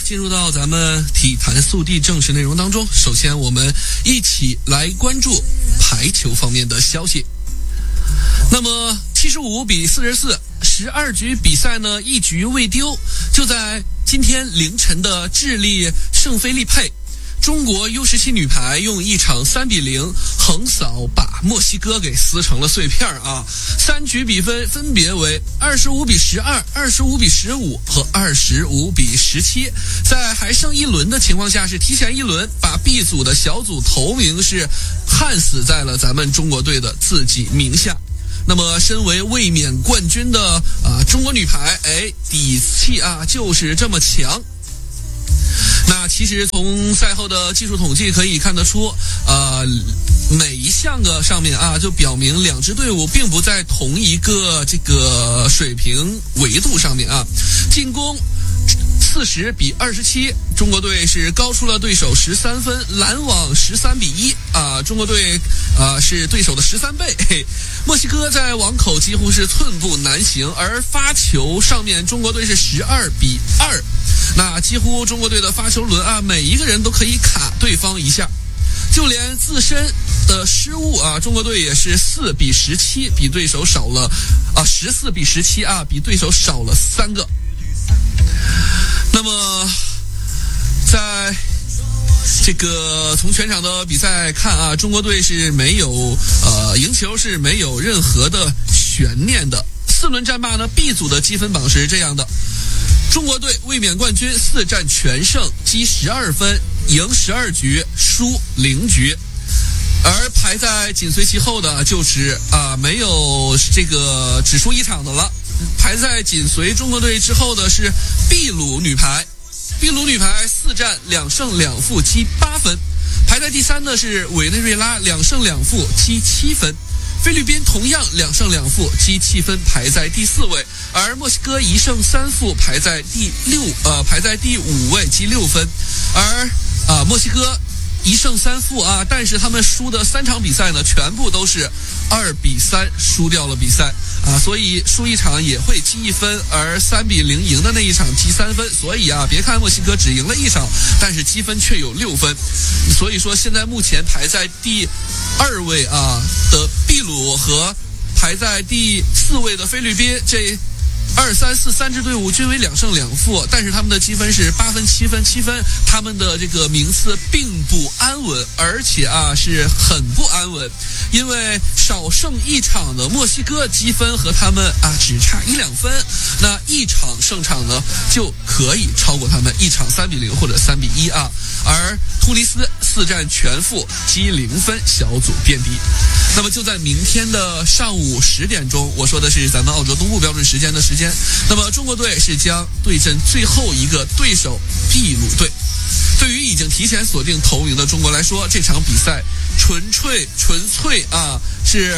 进入到咱们体坛速递正式内容当中。首先，我们一起来关注排球方面的消息。那么75比44，12局比赛呢一局未丢。就在今天凌晨的智利圣菲利佩，中国 U17 女排用一场3比0横扫把墨西哥给撕成了碎片啊！3局比分分别为25比12、25比15和25比17。在还剩一轮的情况下，是提前一轮把 B 组的小组头名是焊死在了咱们中国队的自己名下。那么，身为卫冕冠军的中国女排，底气就是这么强。那其实从赛后的技术统计可以看得出，每一项的上面就表明两支队伍并不在同一个这个水平维度上面啊。进攻40比27，中国队是高出了对手13分，拦网13比1中国队是对手的13倍。墨西哥在网口几乎是寸步难行，而发球上面中国队是12比2。那几乎中国队的发球轮每一个人都可以卡对方一下，就连自身的失误中国队也是4比17，比对手少了14比17比对手少了3个。那么在这个从全场的比赛看中国队是没有赢球是没有任何的悬念的。4轮战罢呢 ，B 组的积分榜是这样的。中国队卫冕冠军4战全胜，积12分，赢12局，输0局。而排在紧随其后的就是没有这个只输1场的了。排在紧随中国队之后的是秘鲁女排。秘鲁女排4战2胜2负，积8分。排在第3的是委内瑞拉2胜2负，积7分。菲律宾同样2胜2负，积7分，排在第4位。而墨西哥1胜3负，排在第5位，积6分。而墨西哥1胜3负但是他们输的3场比赛呢，全部都是2比3输掉了比赛所以输一场也会积1分，而3比0赢的那一场积3分。所以别看墨西哥只赢了1场，但是积分却有6分。所以说现在目前排在第2位的秘鲁和排在第4位的菲律宾，这2、3、4三支队伍均为2胜2负，但是他们的积分是8分、7分、7分，他们的这个名次并不安稳，而且是很不安稳，因为少胜1场的墨西哥积分和他们只差1-2分，那1场胜场呢就可以超过他们1场3比0或者3比1而突尼斯4战全负，积0分，小组垫底。那么就在明天的上午10点钟，我说的是咱们澳洲东部标准时间的时间，那么中国队是将对阵最后一个对手秘鲁队。对于已经提前锁定头名的中国来说，这场比赛纯粹是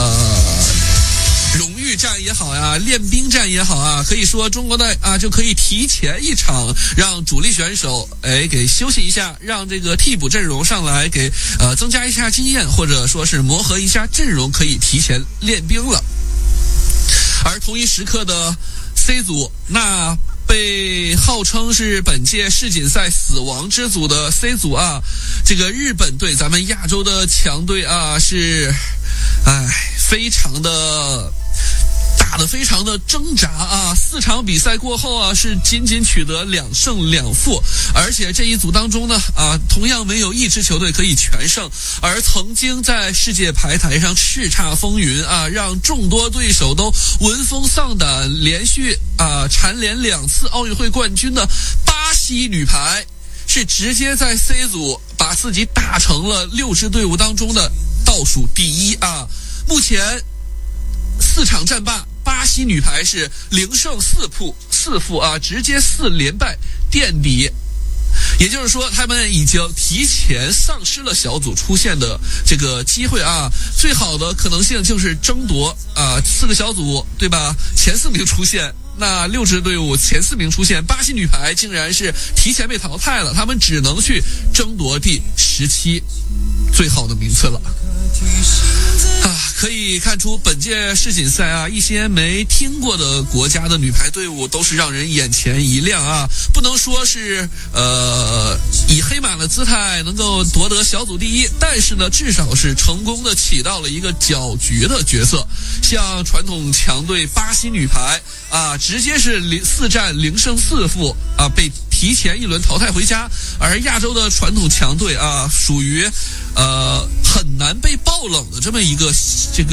荣誉战也好练兵战也好可以说中国队就可以提前一场让主力选手给休息一下，让这个替补阵容上来给增加一下经验，或者说是磨合一下阵容，可以提前练兵了。而同一时刻的 C 组，那被号称是本届世锦赛死亡之组的 C 组这个日本队，咱们亚洲的强队是非常的打得非常的挣扎4场比赛过后是仅仅取得2胜2负，而且这一组当中呢同样没有一支球队可以全胜，而曾经在世界排台上叱咤风云让众多对手都闻风丧胆，连续蝉联2次奥运会冠军的巴西女排，是直接在 C 组把自己打成了6支队伍当中的倒数第1目前4场战罢，巴西女排是0胜4负直接4连败垫底。也就是说，他们已经提前丧失了小组出线的这个机会最好的可能性就是争夺4个小组，对吧？前4名出线，那6支队伍前4名出现，巴西女排竟然是提前被淘汰了，他们只能去争夺第17最好的名次了可以看出本届世锦赛啊，一些没听过的国家的女排队伍都是让人眼前一亮啊，不能说是以黑马的姿态能够夺得小组第一，但是呢，至少是成功的起到了一个搅局的角色。像传统强队巴西女排啊，直接是4战0胜4负啊，被提前一轮淘汰回家。而亚洲的传统强队啊，属于很难被爆冷的这么一个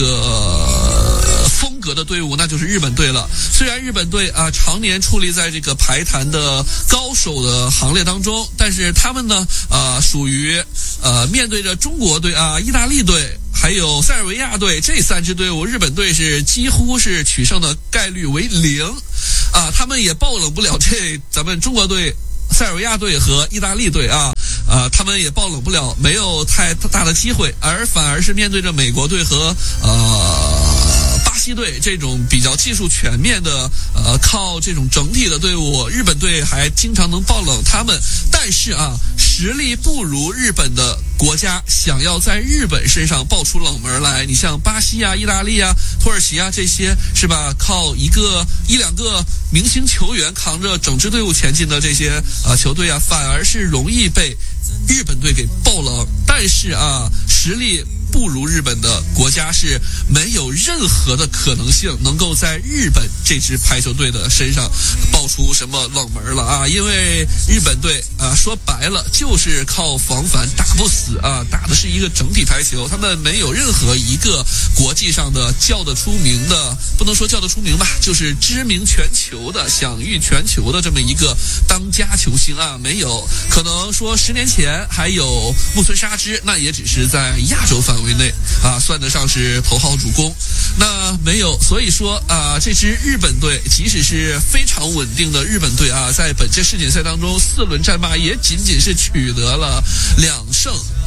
风格的队伍，那就是日本队了。虽然日本队啊常年矗立在这个排坛的高手的行列当中，但是他们呢属于面对着中国队啊、意大利队还有塞尔维亚队这3支队伍，日本队是几乎是取胜的概率为0啊，他们也爆冷不了咱们中国队、塞尔维亚队和意大利队啊，他们也爆冷不了，没有太大的机会，反而是面对着美国队和巴西队这种比较技术全面的靠这种整体的队伍，日本队还经常能爆冷他们。但是啊，实力不如日本的国家想要在日本身上爆出冷门来，你像巴西啊、意大利啊、土耳其啊这些是吧？靠一两个明星球员扛着整支队伍前进的这些球队啊，反而是容易被日本队给爆冷。但是啊，实力不如日本的国家是没有任何的可能性能够在日本这支排球队的身上爆出什么冷门了啊！因为日本队啊，说白了就是靠防反打不死啊，打的是一个整体排球，他们没有任何一个国际上的叫得出名的，不能说叫得出名吧，就是知名全球的、享誉全球的这么一个当家球星啊，没有。可能说10年前还有木村沙织，那也只是在亚洲范围内啊，算得上是头号主攻。那没有，所以说啊，这支日本队即使是非常稳定的日本队啊，在本届世锦赛当中4轮战罢也仅仅是取得了2胜